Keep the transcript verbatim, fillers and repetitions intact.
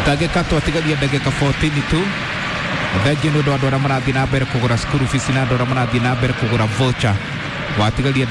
ndagika twatigaria ndagika fourteen tu thengio nĩ ũndũ wa andũ arĩa marathiĩ na mbere kũgũra school fees na andũ arĩa marathiĩ na mbere kũgũra voucher watigaria